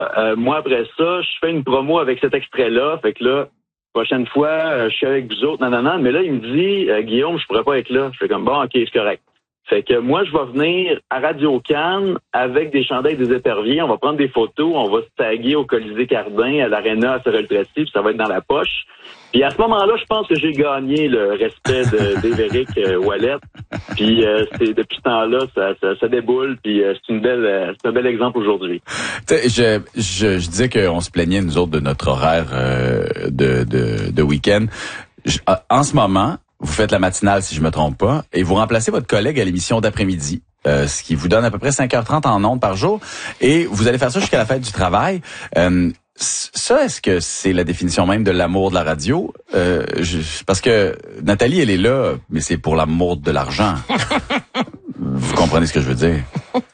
moi, après ça, je fais une promo avec cet extrait-là. Fait que là, prochaine fois, je suis avec vous autres, nanana. Mais là, il me dit, Guillaume, je pourrais pas être là. Je fais comme, bon, OK, c'est correct. Fait que moi, je vais venir à Radio-Can avec des chandails des Éperviers. On va prendre des photos, on va se taguer au Colisée Cardin, à l'Arena, à Sorel-Tracy, puis ça va être dans la poche. Puis à ce moment-là, je pense que j'ai gagné le respect d'Évéric Ouellet. Puis c'est depuis ce temps-là, ça déboule. Puis c'est un bel exemple aujourd'hui. Je disais qu'on se plaignait nous autres de notre horaire de week-end. En ce moment, vous faites la matinale, si je me trompe pas, et vous remplacez votre collègue à l'émission d'après-midi, ce qui vous donne à peu près 5h30 en ondes par jour, et vous allez faire ça jusqu'à la fête du travail. Ça, est-ce que c'est la définition même de l'amour de la radio? Parce que Nathalie, elle est là, mais c'est pour l'amour de l'argent. Vous comprenez ce que je veux dire?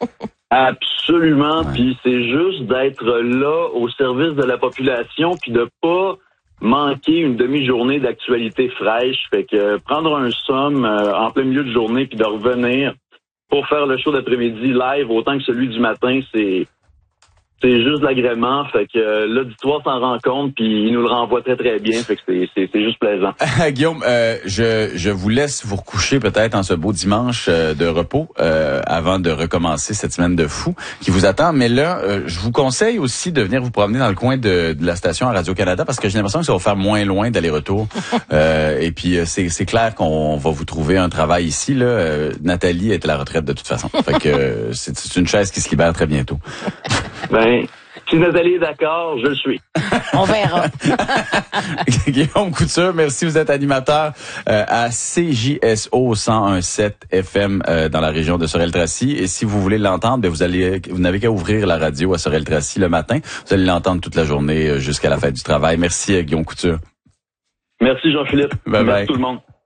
Absolument, ouais. Puis c'est juste d'être là au service de la population, puis de pas manquer une demi-journée d'actualité fraîche. Fait que prendre un somme en plein milieu de journée puis de revenir pour faire le show d'après-midi live autant que celui du matin, c'est juste l'agrément. Fait que l'auditoire s'en rend compte puis il nous le renvoie très très bien. Fait que c'est juste plaisant. Guillaume, je vous laisse vous recoucher peut-être en ce beau dimanche de repos avant de recommencer cette semaine de fou qui vous attend. Mais là, je vous conseille aussi de venir vous promener dans le coin de la station à Radio-Canada parce que j'ai l'impression que ça va faire moins loin d'aller-retour. Et puis c'est clair qu'on va vous trouver un travail ici. Là, Nathalie est à la retraite de toute façon. Fait que c'est une chaise qui se libère très bientôt. Ben, si Nathalie est d'accord, je le suis. On verra. Guillaume Couture, merci. Vous êtes animateur à CJSO 101.7 FM dans la région de Sorel-Tracy. Et si vous voulez l'entendre, ben vous n'avez qu'à ouvrir la radio à Sorel-Tracy le matin. Vous allez l'entendre toute la journée jusqu'à la fête du travail. Merci Guillaume Couture. Merci Jean-Philippe. Bye bye. Merci tout le monde.